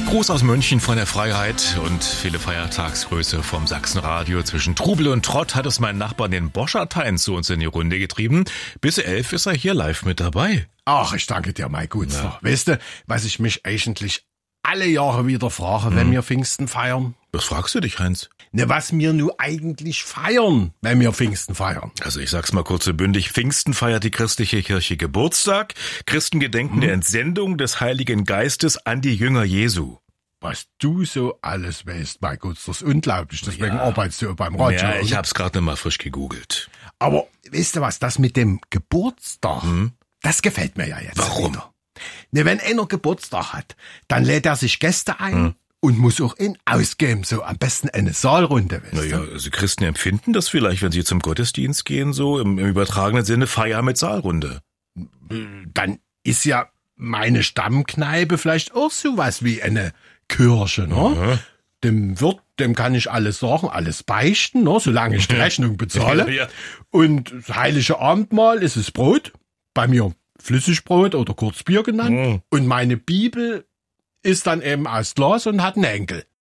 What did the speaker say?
Gruß aus München von der Freiheit und viele Feiertagsgrüße vom Sachsenradio. Zwischen Trubel und Trott hat es mein Nachbar, den Boschertein, zu uns in die Runde getrieben. Bis 11 ist er hier live mit dabei. Ach, ich danke dir, mein Guter. Ja. Weißt du, was ich mich eigentlich alle Jahre wieder frage, wenn wir Pfingsten feiern? Was fragst du dich, Heinz? Ne, was wir nun eigentlich feiern, wenn wir Pfingsten feiern. Also ich sag's mal kurz und bündig. Pfingsten feiert die christliche Kirche Geburtstag. Christen gedenken der Entsendung des Heiligen Geistes an die Jünger Jesu. Was du so alles weißt, mein Gott, das ist unglaublich. Deswegen arbeitest du beim Radio. Ja, ich hab's gerade noch mal frisch gegoogelt. Aber weißt du was, das mit dem Geburtstag, das gefällt mir ja jetzt. Warum? Wieder. Ne, wenn einer Geburtstag hat, dann lädt er sich Gäste ein und muss auch ihn ausgeben. So am besten eine Saalrunde. Naja, also Christen empfinden das vielleicht, wenn sie zum Gottesdienst gehen, so im übertragenen Sinne Feier mit Saalrunde. Dann ist ja meine Stammkneipe vielleicht auch sowas wie eine Kirche, ne? Dem Wirt, dem kann ich alles sagen, alles beichten, ne? Solange ich die Rechnung bezahle. Ja. Und das heilige Abendmahl ist es Brot. Bei mir Flüssigbrot oder kurz Bier genannt. Und meine Bibel ist dann eben aus Glas und hat einen Henkel.